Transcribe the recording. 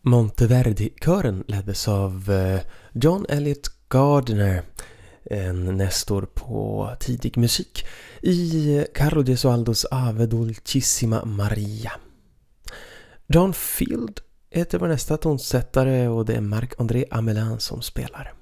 Monteverdi-kören leddes av John Elliott Gardner, en nestor på tidig musik, i Carlo Gesualdos Ave Dolcissima Maria. John Field heter vår nästa tonsättare och det är Marc-André Amelin som spelar.